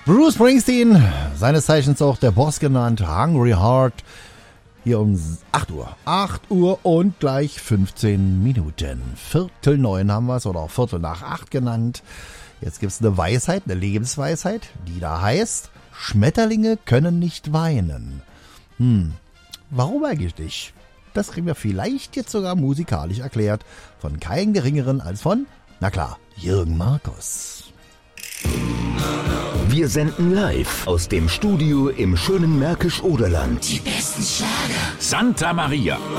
Bruce Springsteen, seines Zeichens auch der Boss genannt, Hungry Heart, hier um 8 Uhr. 8 Uhr und gleich 15 Minuten. 7:45 haben wir es oder auch 7:45 genannt. Jetzt gibt es eine Weisheit, eine Lebensweisheit, die da heißt, Schmetterlinge können nicht weinen. Warum eigentlich nicht? Das kriegen wir vielleicht jetzt sogar musikalisch erklärt von keinem Geringeren als von, na klar, Jürgen Markus. Wir senden live aus dem Studio im schönen Märkisch-Oderland. Die besten Schlager. Santa Maria.